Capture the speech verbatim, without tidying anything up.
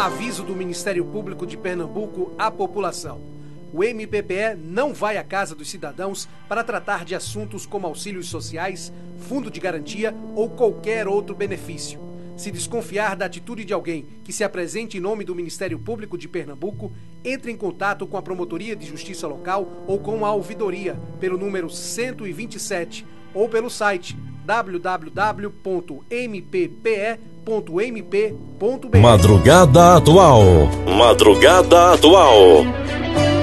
Aviso do Ministério Público de Pernambuco à população. O M P P E não vai à casa dos cidadãos para tratar de assuntos como auxílios sociais, fundo de garantia ou qualquer outro benefício. Se desconfiar da atitude de alguém que se apresente em nome do Ministério Público de Pernambuco, entre em contato com a Promotoria de Justiça Local ou com a Ouvidoria pelo número cento e vinte e sete ou pelo site w w w ponto m p p e ponto m p ponto b r. Madrugada Atual. Madrugada Atual.